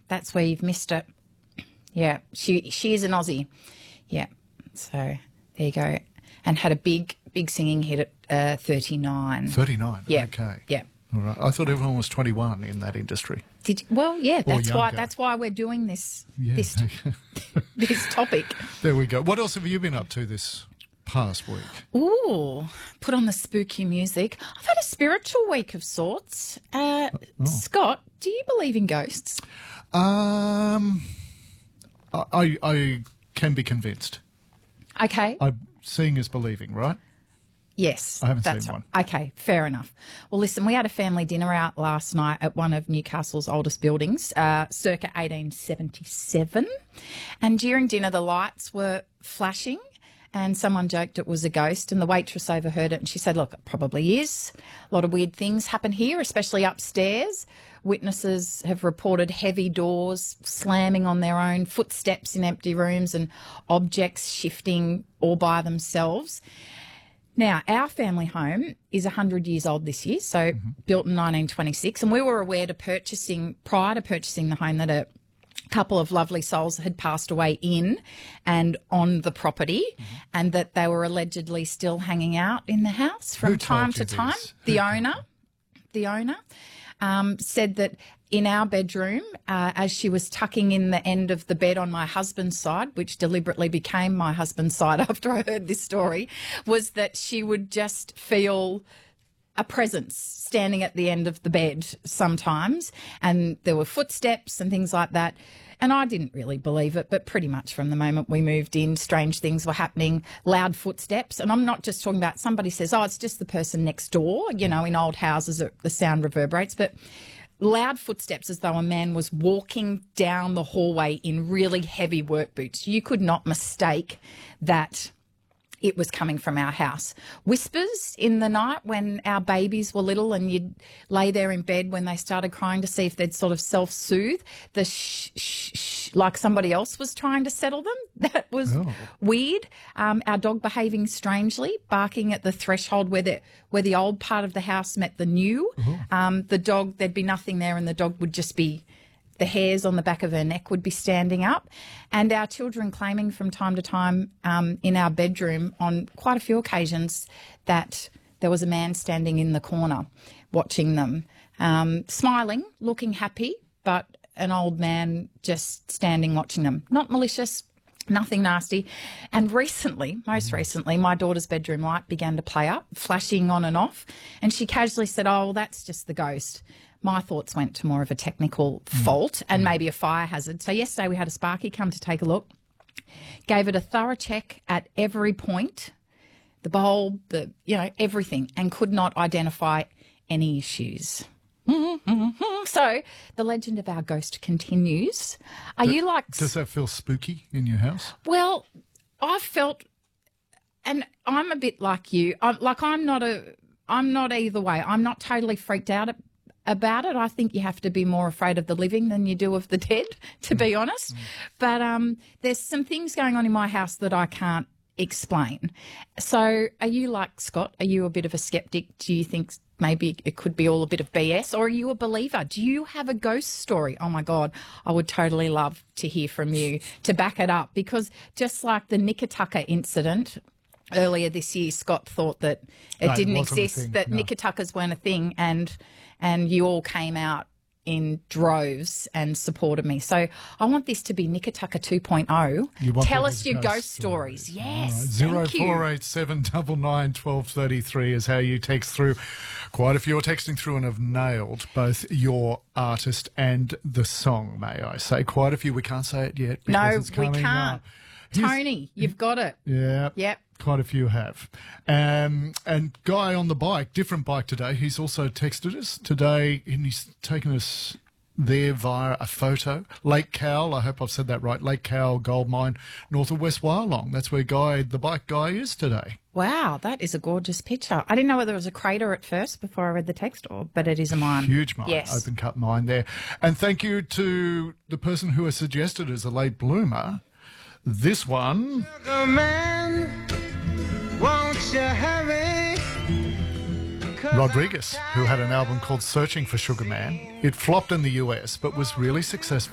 that's where you've missed it. Yeah, she is an Aussie. Yeah, so there you go. And had a big singing hit at 39. 39? Yeah. Okay. Yeah. All right. I thought everyone was 21 in that industry. That's why we're doing this this topic. There we go. What else have you been up to this past week? Ooh, put on the spooky music. I've had a spiritual week of sorts. Scott, do you believe in ghosts? I can be convinced. Okay. Seeing is believing, right? Yes. I haven't seen one. Okay, fair enough. Well, listen, we had a family dinner out last night at one of Newcastle's oldest buildings, circa 1877. And during dinner, the lights were flashing and someone joked it was a ghost, and the waitress overheard it and she said, look, it probably is. A lot of weird things happen here, especially upstairs. Witnesses have reported heavy doors slamming on their own, footsteps in empty rooms and objects shifting all by themselves. Now, our family home is 100 years old this year, so built in 1926, and we were aware prior to purchasing the home that a couple of lovely souls had passed away in and on the property, and that they were allegedly still hanging out in the house from time to time. The owner said that in our bedroom, as she was tucking in the end of the bed on my husband's side, which deliberately became my husband's side after I heard this story, was that she would just feel a presence standing at the end of the bed sometimes, and there were footsteps and things like that. And I didn't really believe it, but pretty much from the moment we moved in, strange things were happening, loud footsteps. And I'm not just talking about somebody says, oh, it's just the person next door. You know, in old houses, the sound reverberates. But loud footsteps as though a man was walking down the hallway in really heavy work boots. You could not mistake that it was coming from our house. Whispers in the night when our babies were little and you'd lay there in bed when they started crying to see if they'd sort of self-soothe. The shh, shh, shh, like somebody else was trying to settle them. That was weird. Our dog behaving strangely, barking at the threshold where the old part of the house met the new. The dog, there'd be nothing there and the dog would just be, the hairs on the back of her neck would be standing up, and our children claiming from time to time in our bedroom on quite a few occasions that there was a man standing in the corner watching them, smiling, looking happy, but an old man just standing watching them. Not malicious, nothing nasty. And most recently, my daughter's bedroom light began to play up, flashing on and off, and she casually said, oh, well, that's just the ghost. My thoughts went to more of a technical fault and maybe a fire hazard. So yesterday we had a Sparky come to take a look, gave it a thorough check at every point, the bulb, everything, and could not identify any issues. So the legend of our ghost continues. Does that feel spooky in your house? Well, I've felt, and I'm a bit like you. I'm not either way. I'm not totally freaked out about it. I think you have to be more afraid of the living than you do of the dead, to be honest. But there's some things going on in my house that I can't explain. So are you like Scott? Are you a bit of a skeptic? Do you think maybe it could be all a bit of BS? Or are you a believer? Do you have a ghost story? Oh, my God, I would totally love to hear from you to back it up, because just like the Nikatucker incident earlier this year, Scott thought that it didn't exist, that Nikatuckers weren't a thing, and you all came out in droves and supported me. So I want this to be Nikatucker 2.0. Tell us your ghost stories. Yes. 0487 99 1233 is how you text through. Quite a few are texting through and have nailed both your artist and the song, may I say. Quite a few. We can't say it yet. No, we can't. Tony, you've got it. Yeah. Yep. Quite a few have. And Guy on the bike, different bike today, he's also texted us today, and he's taken us there via a photo. Lake Cowell, I hope I've said that right, Lake Cowell Gold Mine, north of West Wyalong. That's where the bike guy is today. Wow, that is a gorgeous picture. I didn't know whether it was a crater at first before I read the text, but it is a mine. Huge mine, yes. Open cut mine there. And thank you to the person who has suggested as a late bloomer, this one. Sugar man, won't you hurry? Rodriguez, who had an album called Searching for Sugar Man. It flopped in the US, but was really successful